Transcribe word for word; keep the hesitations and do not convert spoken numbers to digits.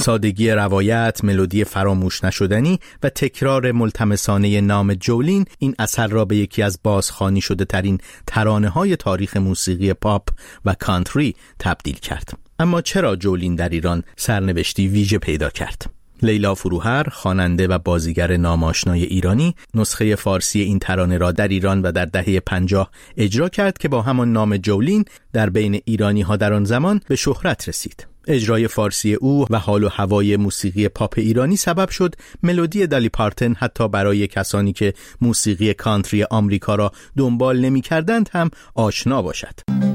سادگی روایت، ملودی فراموش نشدنی و تکرار ملتمسانه نام جولین این اثر را به یکی از بازخوانی شده ترین ترانه‌های تاریخ موسیقی پاپ و کانتری تبدیل کرد. اما چرا جولین در ایران سرنوشتی ویژه پیدا کرد؟ لیلا فروهر، خواننده و بازیگر ناماشنای ایرانی، نسخه فارسی این ترانه را در ایران و در دهه پنجاه اجرا کرد که با همان نام جولین در بین ایرانی ها در آن زمان به شهرت رسید. اجرای فارسی او و حال و هوای موسیقی پاپ ایرانی سبب شد ملودی دالی پارتن حتی برای کسانی که موسیقی کانتری آمریکا را دنبال نمی کردند هم آشنا باشد.